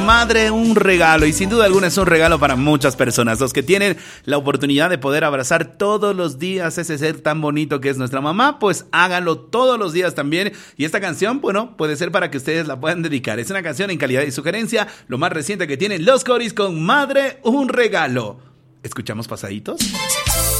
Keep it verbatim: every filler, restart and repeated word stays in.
Madre, un regalo. Y sin duda alguna es un regalo para muchas personas. Los que tienen la oportunidad de poder abrazar todos los días ese ser tan bonito que es nuestra mamá, pues háganlo todos los días también. Y esta canción, bueno, puede ser para que ustedes la puedan dedicar. Es una canción en calidad de sugerencia, lo más reciente que tienen Los Coris con Madre, un regalo. ¿Escuchamos pasaditos?